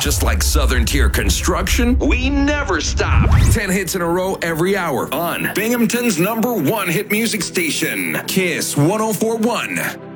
Just like Southern Tier Construction, we never stop. 10 hits in a row every hour on Binghamton's #1 hit music station, Kiss 104.1.